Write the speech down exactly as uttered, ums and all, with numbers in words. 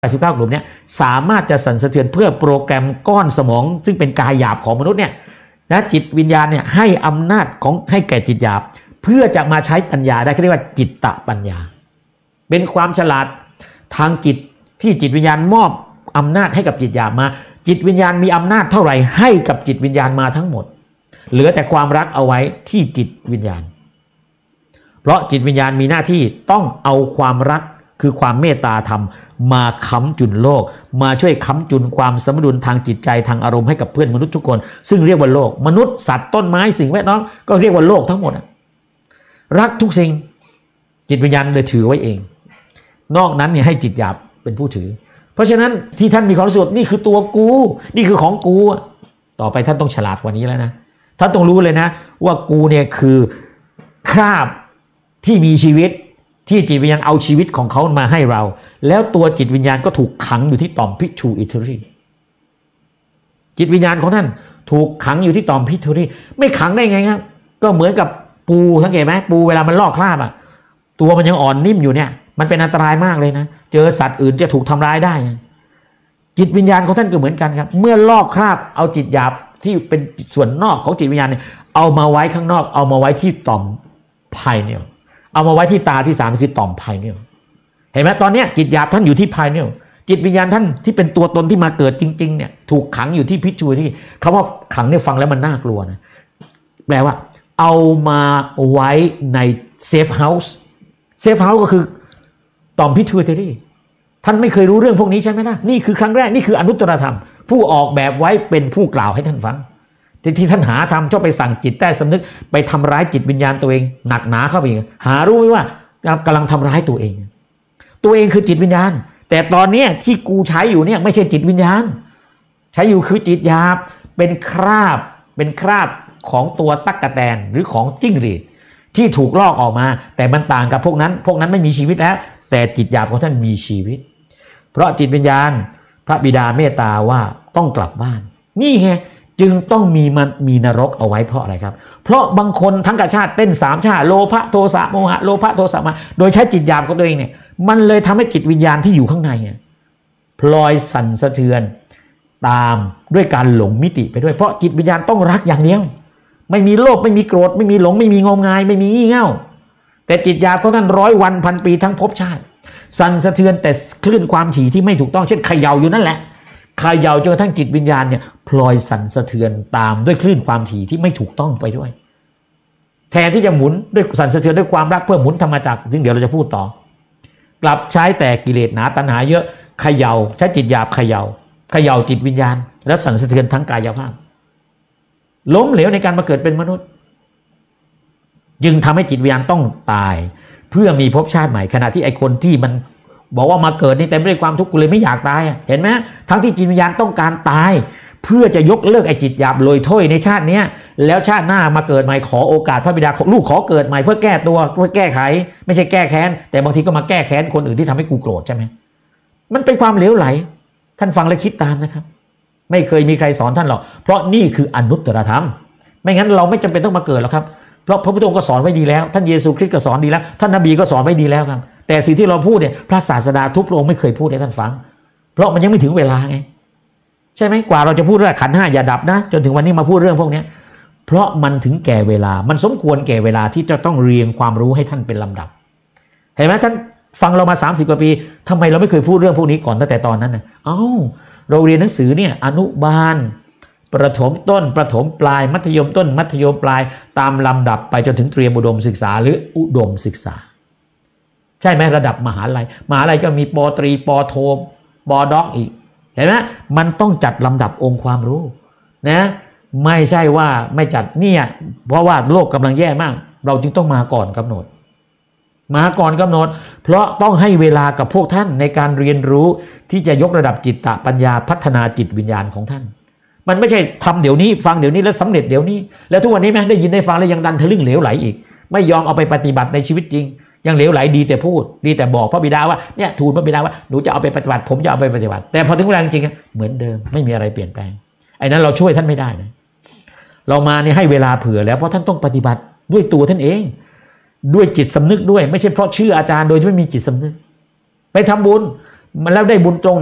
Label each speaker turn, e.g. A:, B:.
A: แปดสิบเก้ากลุ่มเนี้ยสามารถจะสั่นสะเทือนเพื่อโปรแกรมก้อนสมองซึ่งเป็นกายหยาบของมนุษย์เนี่ยนะจิตวิญญาณเนี่ยให้อำนาจของให้แก่จิตหยาบเพื่อจะมาใช้ปัญญาได้เรียกว่าจิตตปัญญาเป็นความฉลาดทางจิตที่จิตวิญญาณมอบอำนาจให้กับจิตหยาบมาจิตวิญญาณมีอำนาจเท่าไหร่ให้กับจิตวิญญาณมาทั้งหมดเหลือแต่ความรักเอาไว้ที่จิตวิญญาณเพราะจิตวิญญาณมีหน้าที่ต้องเอาความรักคือความเมตตาธรรมมาค้ำจุนโลกมาช่วยค้ำจุนความสมดุลทางจิตใจทางอารมณ์ให้กับเพื่อนมนุษย์ทุกคนซึ่งเรียกว่าโลกมนุษย์สัตว์ต้นไม้สิ่งแวดล้อมก็เรียกว่าโลกทั้งหมดรักทุกสิ่งจิตวิญญาณเลยถือไว้เองนอกนั้นเนี่ยให้จิตหยาบเป็นผู้ถือเพราะฉะนั้นที่ท่านมีความรู้สึกนี่คือตัวกูนี่คือของกูต่อไปท่านต้องฉลาดกว่านี้แล้วนะท่านต้องรู้เลยนะว่ากูเนี่ยคือคราบที่มีชีวิตที่จิตวิญญาณเอาชีวิตของเขามาให้เราแล้วตัวจิตวิญญาณก็ถูกขังอยู่ที่ต่อมพิทูอิทรีจิตวิญญาณของท่านถูกขังอยู่ที่ต่อมพิทูรีไม่ขังได้ไงครับก็เหมือนกับปูสังเกตไหมปูเวลามันลอกคราบอ่ะตัวมันยังอ่อนนิ่มอยู่เนี่ยมันเป็นอันตรายมากเลยนะเจอสัตว์อื่นจะถูกทำร้ายได้จิตวิญญาณของท่านก็เหมือนกันครับเมื่อลอกคราบเอาจิตหยาบที่เป็นส่วนนอกของจิตวิญญาณเนี่ยเอามาไว้ข้างนอกเอามาไว้ที่ต่อมไพเนียลเอามาไว้ที่ตาที่สามคือต่อมไพเนียลเห็นไหมตอนนี้จิตหยาบท่านอยู่ที่ไพเนียลจิตวิญญาณท่านที่เป็นตัวตนที่มาเกิดจริงๆเนี่ยถูกขังอยู่ที่พิจูที่คำว่าขังเนี่ยฟังแล้วมันน่ากลัวนะแปลว่าเอามาไว้ในเซฟเฮาส์เซฟเฮาส์ก็คือต่อมพิทูอิทรีท่านไม่เคยรู้เรื่องพวกนี้ใช่ไหมนะนี่คือครั้งแรกนี่คืออนุตตรธรรมผู้ออกแบบไว้เป็นผู้กล่าวให้ท่านฟังที่ที่ท่านหาทำชอบไปสั่งจิตใต้สำนึกไปทำร้ายจิตวิญญาณตัวเองหนักหนาเข้าไปอีกหารู้ไหมว่ากำลังทำร้ายตัวเองตัวเองคือจิตวิญญาณแต่ตอนนี้ที่กูใช้อยู่เนี่ยไม่ใช่จิตวิญญาณใช้อยู่คือจิตหยาบเป็นคราบเป็นคราบของตัวตั๊กแตนหรือของจิ้งหรีดที่ถูกลอกออกมาแต่มันต่างกับพวกนั้นพวกนั้นไม่มีชีวิตแล้วแต่จิตหยาบของท่านมีชีวิตเพราะจิตวิญญาณพระบิดาเมตตาว่าต้องกลับบ้านนี่ไงจึงต้องมีมันมีนรกเอาไว้เพราะอะไรครับเพราะบางคนทั้งกระชาติเต้นสามชาติโลภะโทสะโมหะโลภะโทสะมาโดยใช้จิตหยาบของตัวเองเนี่ยมันเลยทำให้จิตวิญญาณที่อยู่ข้างในเนี่ยพลอยสั่นสะเทือนตามด้วยการหลงมิติไปด้วยเพราะจิตวิญญาณต้องรักอย่างเดียวไม่มีโลภไม่มีโกรธไม่มีหลงไม่มีงมงายไม่มีงี่เง่าแต่จิตหยาบของท่านร้อยวันพันปีทั้งภพชาติสั่นสะเทือนแต่คลื่นความถี่ที่ไม่ถูกต้องเช่นเขย่าอยู่นั่นแหละเขย่าจนกระทั่งจิตวิญญาณเนี่ยพลอยสั่นสะเทือนตามด้วยคลื่นความถี่ที่ไม่ถูกต้องไปด้วยแทนที่จะหมุนด้วยสั่นสะเทือนด้วยความรักเพื่อหมุนธรรมจักรซึ่งเดี๋ยวเราจะพูดต่อกลับใช้แต่กิเลสหนาตัณหาเยอะเขย่าใช้จิตหยาบเขย่าเขย่าจิตวิญญาณและสั่นสะเทือนทั้งกายภาพล้มเหลวในการมาเกิดเป็นมนุษย์จึงทำให้จิตวิญญาณต้องตายเพื่อมีภพชาติใหม่ขณะที่ไอ้คนที่มันบอกว่ามาเกิดนี่เต็มไปด้วยความทุกข์กูเลยไม่อยากตายเห็นไหมทั้งที่จิตวิญญาณต้องการตายเพื่อจะยกเลิกไอ้จิตหยาบลอยถ้วยในชาตินี้แล้วชาติหน้ามาเกิดใหม่ขอโอกาสพระบิดาลูกขอเกิดใหม่เพื่อแก้ตัวเพื่อแก้ไขไม่ใช่แก้แค้นแต่บางทีก็มาแก้แค้นคนอื่นที่ทำให้กูโกรธใช่ไหมมันเป็นความเหลวไหลท่านฟังและคิดตามนะครับไม่เคยมีใครสอนท่านหรอกเพราะนี่คืออนุตตรธรรมไม่งั้นเราไม่จำเป็นต้องมาเกิดหรอกครับเพราะพระพุทธองค์ก็สอนไว้ดีแล้วท่านเยซูคริสต์ก็สอนดีแล้วท่านนบีก็สอนไว้ดีแล้วครับแต่สิ่งที่เราพูดเนี่ยพระศาสดาทุกพระองค์ไม่เคยพูดให้ท่านฟังเพราะมันยังไม่ถึงเวลาไงใช่ไหมกว่าเราจะพูดเรื่องขันธ์ห้าอย่าดับนะจนถึงวันนี้มาพูดเรื่องพวกนี้เพราะมันถึงแก่เวลามันสมควรแก่เวลาที่จะต้องเรียงความรู้ให้ท่านเป็นลำดับเห็นไหมท่านฟังเรามาสามสิบกว่าปีทำไมเราไม่เคยพูดเรื่องพวกนี้ก่อนตั้งแต่ตอนนั้นนะเอ้าเราเรียนหนังสือเนี่ยอนุบาลประถมต้นประถมปลายมัธยมต้นมัธยมปลายตามลำดับไปจนถึงเตรียมอุดมศึกษาหรืออุดมศึกษาใช่ไหมระดับมหาลัยมหาลัยก็มีปตรีปโทปด็อกอีกเห็นไหมมันต้องจัดลำดับองค์ความรู้นะไม่ใช่ว่าไม่จัดเนี่ยเพราะว่าโลกกำลังแย่มากเราจึงต้องมาก่อนกำหนดมาก่อนกำหนดเพราะต้องให้เวลากับพวกท่านในการเรียนรู้ที่จะยกระดับจิตตปัญญาพัฒนาจิตวิญญาณของท่านมันไม่ใช่ทำเดี๋ยวนี้ฟังเดี๋ยวนี้แล้วสำเร็จเดี๋ยวนี้แล้วทุกวันนี้แม่ได้ยินได้ฟังแล้วยังดันทะลึ่งเหลวไหลอีกไม่ยอมเอาไปปฏิบัติในชีวิตจริงยังเหลวไหลดีแต่พูดดีแต่บอกพระบิดาว่าเนี่ยทูลพระบิดาว่าหนูจะเอาไปปฏิบัติผมจะเอาไปปฏิบัติแต่พอถึงเวลาจริงๆเหมือนเดิมไม่มีอะไรเปลี่ยนแปลงไอ้นั้นเราช่วยท่านไม่ได้นะเรามาเนี่ยให้เวลาเผื่อแล้วเพราะท่านต้องปฏิบัติด้วยตัวท่านเองด้วยจิตสำนึกด้วยไม่ใช่เพราะชื่ออาจารย์โดยที่ไม่มีจิตสำนึกไปทำบุญมันแล้วได้บุญตรง